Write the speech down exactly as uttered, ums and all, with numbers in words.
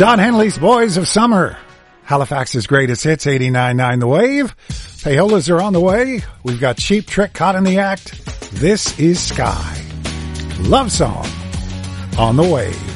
Don Henley's Boys of Summer. Halifax's greatest hits, eighty-nine point nine The Wave. Payolas are on the way. We've got Cheap Trick caught in the act. This is Sky. Love Song on the Wave.